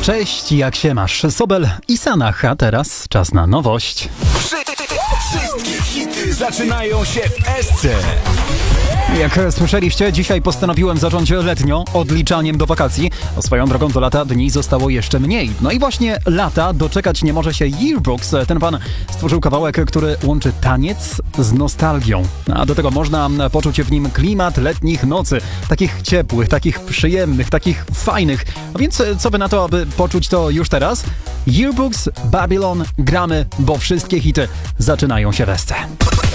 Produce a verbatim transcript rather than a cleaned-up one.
Cześć, jak się masz? Sobel i Sanach, a teraz czas na nowość. Wszystkie hity zaczynają się w Esce. Jak słyszeliście, dzisiaj postanowiłem zacząć letnio odliczaniem do wakacji. O swoją drogą do lata dni zostało jeszcze mniej. No i właśnie lata doczekać nie może się Yearbooks. Ten pan stworzył kawałek, który łączy taniec z nostalgią. A do tego można poczuć w nim klimat letnich nocy. Takich ciepłych, takich przyjemnych, takich fajnych. A więc co by na to, aby poczuć to już teraz? Yearbooks, Babylon, gramy, bo wszystkie hity zaczynają się w Esce.